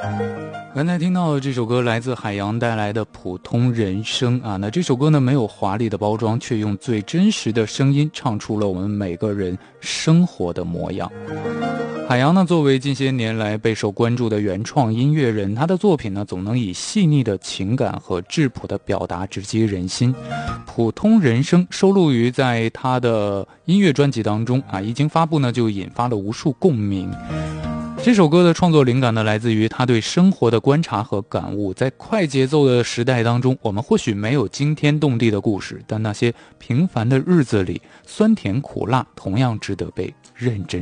刚才听到的这首歌来自海洋带来的普通人生啊，那这首歌呢没有华丽的包装，却用最真实的声音唱出了我们每个人生活的模样。海洋呢作为近些年来备受关注的原创音乐人，他的作品呢总能以细腻的情感和质朴的表达直击人心。普通人生收录于在他的音乐专辑当中啊，一经发布呢就引发了无数共鸣。这首歌的创作灵感呢，来自于他对生活的观察和感悟。在快节奏的时代当中，我们或许没有惊天动地的故事，但那些平凡的日子里，酸甜苦辣同样值得被认真